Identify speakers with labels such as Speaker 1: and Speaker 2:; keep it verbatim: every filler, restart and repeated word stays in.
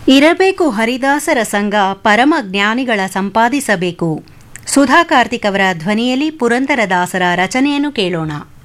Speaker 1: ಇರಬೇಕು ಹರಿದಾಸರ ಸಂಘ ಪರಮ ಜ್ಞಾನಿಗಳ ಸಂಪಾದಿಸಬೇಕು. ಸುಧಾ ಕಾರ್ತಿಕ್ ಅವರ ಧ್ವನಿಯಲ್ಲಿ ಪುರಂದರದಾಸರ ರಚನೆಯನ್ನು ಕೇಳೋಣ.